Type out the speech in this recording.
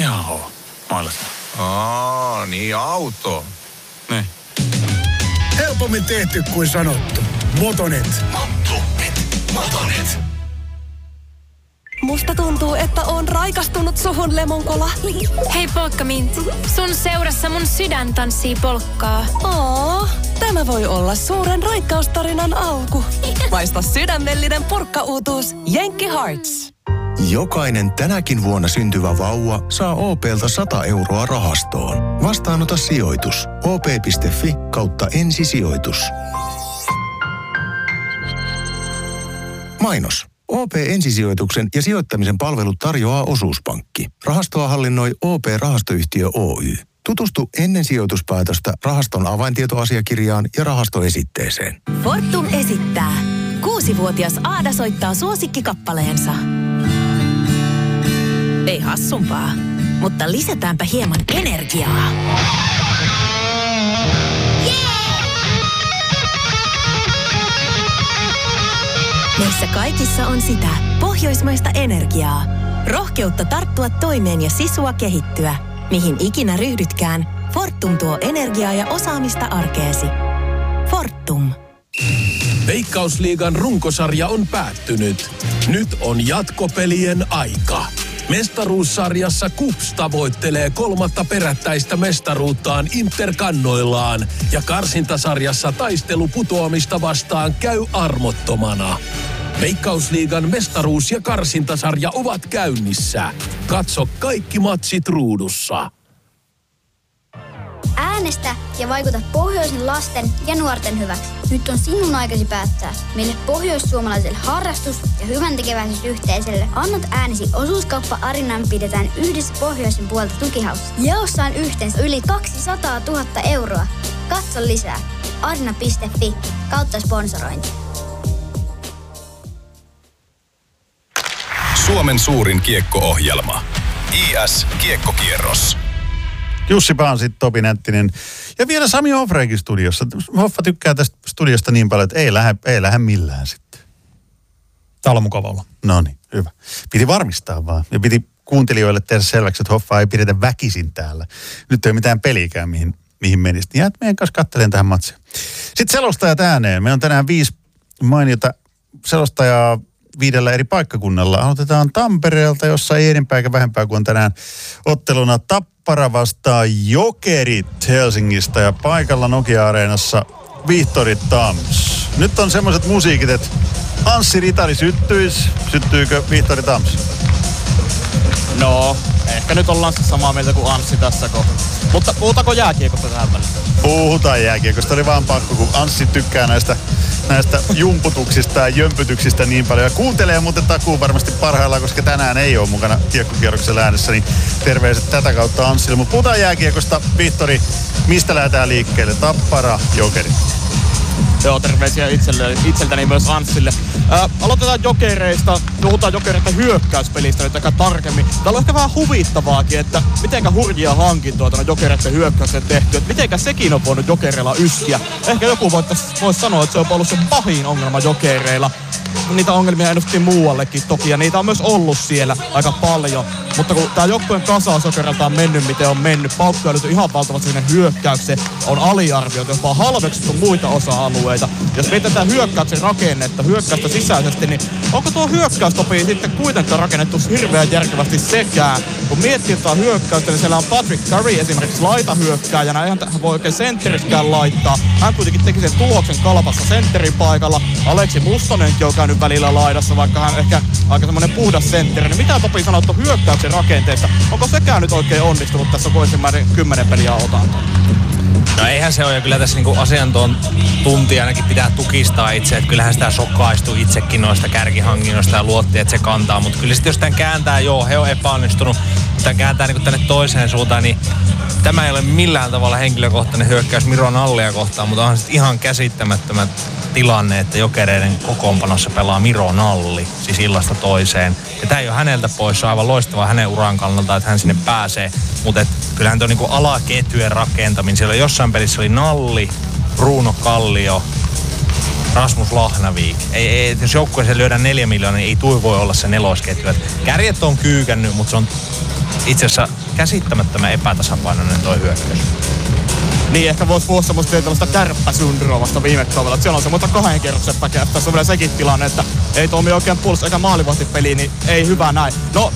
Jaa, maalasin. Niin auto. Ne. Helpommin tehty kuin sanottu. Motonet. Motonet. Musta tuntuu, että on raikastunut suhun, Lemonkola. Hei Polkkamint, sun seurassa mun sydän tanssii polkkaa. Oo, tämä voi olla suuren rakkaustarinan alku. Maista sydämellinen purkkauutuus Jenkki Hearts. Jokainen tänäkin vuonna syntyvä vauva saa OP:lta 100 euroa rahastoon. Vastaanota sijoitus. op.fi/ensisijoitus. Mainos. OP-ensisijoituksen ja sijoittamisen palvelut tarjoaa Osuuspankki. Rahastoa hallinnoi OP-rahastoyhtiö Oy. Tutustu ennen sijoituspäätöstä rahaston avaintietoasiakirjaan ja rahastoesitteeseen. Fortum esittää. 6-vuotias Aada soittaa suosikkikappaleensa. Ei hassumpaa, mutta lisätäänpä hieman energiaa. Meissä kaikissa on sitä pohjoismaista energiaa. Rohkeutta tarttua toimeen ja sisua kehittyä. Mihin ikinä ryhdytkään, Fortum tuo energiaa ja osaamista arkeesi. Fortum. Veikkausliigan runkosarja on päättynyt. Nyt on jatkopelien aika. Mestaruussarjassa KuPS tavoittelee 3. perättäistä mestaruuttaan Interkannoillaan ja karsintasarjassa taistelu putoamista vastaan käy armottomana. Veikkausliigan mestaruus- ja karsintasarja ovat käynnissä. Katso kaikki matsit ruudussa. Äänestä ja vaikuta pohjoisen lasten ja nuorten hyväksi. Nyt on sinun aikasi päättää, mille pohjoissuomalaiselle harrastus- ja hyväntekeväisyysyhteisölle annat äänesi. Osuuskauppa Arinan pidetään yhdessä pohjoisen puolta tukihaussa. Jaossa on yhteensä yli 200 000 euroa. Katso lisää arina.fi/sponsorointi. Suomen suurin kiekko-ohjelma. IS Kiekkokierros. Jussi Paansit, Topi Nättinen ja vielä Sami Hofreikin studiossa. Hoffa tykkää tästä studiosta niin paljon, että ei lähde millään sitten. Täällä on mukava olla. No niin, hyvä. Piti varmistaa vaan. Ja piti kuuntelijoille tehdä selväksi, että Hoffaa ei pidetä väkisin täällä. Nyt ei ole mitään peliikään, mihin menisi. Jäät meidän kanssa katselemaan tähän matsiin. Sitten selostajat ääneen. Me on tänään 5 mainiota selostajaa 5 eri paikkakunnalla. Aloitetaan Tampereelta, jossa ei enempää eikä vähempää kuin tänään otteluna Tappara vastaan Jokerit Helsingistä ja paikalla Nokia-areenassa Vihtori Tams. Nyt on semmoiset musiikit, että Anssi Ritari syttyisi. Syttyykö Vihtori Tams? No, ehkä nyt ollaan samaa mieltä kuin Anssi tässä kohtaa. Mutta puhutaanko jääkiekosta tähän väliin? Puhutaan jääkiekosta. Oli vaan pakko, kun Anssi tykkää näistä jumputuksista ja jömpytyksistä niin paljon. Ja kuuntelee muuten takuun varmasti parhaillaan, koska tänään ei ole mukana kiekkokierroksella äänessä, niin terveiset tätä kautta Anssille. Mutta puhutaan jääkiekosta. Vihtori, mistä lähdetään liikkeelle? Tappara, Jokerit. Joo, terveisiä itseltäni myös Anssille. Aloitetaan Jokereista. Puhutaan Jokereiden hyökkäyspelistä nyt aika tarkemmin. Täällä on ehkä vähän huvittavaakin, että mitenkä hurjia hankintoja tuonne Jokereiden hyökkäykseen tehty. Että mitenkä sekin on voinut Jokereilla yskiä. Ehkä joku voisi sanoa, että se on ollut se pahin ongelma Jokereilla. Niitä ongelmia ennustettiin muuallekin toki, ja niitä on myös ollut siellä aika paljon. Mutta kun tää joukkueen kasaus Jokereilta on mennyt, miten on mennyt, paukkuja löytyy ihan valtavasti sinne hyökkäykseen, on aliarvioitu, jopa halveksittu muita osa-alueita. Jos mietitään hyökkäyksen rakennetta, hyökkäystä sisäisesti, niin onko tuo hyökkäystopi sitten kuitenkaan rakennettu hirveän järkevästi sekään? Kun miettii jotain hyökkäystä, niin siellä on Patrick Curry esimerkiksi laitahyökkääjänä, eihän hän voi oikein sentteriskään laittaa. Hän kuitenkin teki sen tuloksen Kalpassa sentterin paikalla. Aleksi Mustonenkin on käynyt välillä laidassa, vaikka hän ehkä aika semmoinen puhdas sentteri. Niin mitä Topi sanoo tuon hyökkäyksen rakenteesta? Onko sekään nyt oikein onnistunut tässä, kun ensimmäinen 10 peliä otanto? No eihän se ole, ja kyllä tässä niinku asiantuntijanakin pitää tukistaa itse, että kyllähän sitä sokaistui itsekin noista kärkihankinnoista ja luotti, että se kantaa, mutta kyllä sitten jos tämän kääntää, he on epäonnistunut, mutta tämän kääntää niinku tänne toiseen suuntaan, niin tämä ei ole millään tavalla henkilökohtainen hyökkäys Miro Nallia kohtaan, mutta onhan sitten ihan käsittämättömät tilanne, että Jokereiden kokoonpanossa pelaa Miro Nalli, siis illasta toiseen. Ja tämä ei ole häneltä pois, se on aivan loistavaa hänen uran kannalta, että hän sinne pääsee. Mutta kyllähän tuo niinku alaketjujen rakentaminen, siellä jossain pelissä oli Nalli, Bruno Kallio, Rasmus Lahnavik. Ei, jos joukkueeseen lyödään 4 miljoonaa, niin ei tuo voi olla se nelosketju. Kärjet on kyykännyt, mutta se on itse asiassa käsittämättömän epätasapainoinen toi hyökkäys. Niin, ehkä voisi puhua semmoista tällaista kärppäsyndroomasta viime kaudella. Siellä on semmoista 2 kerroksen päkeä. Tässä on vielä sekin tilanne, että ei toimi oikein puolustus eikä maalivahtipeli, niin ei hyvä näin. No,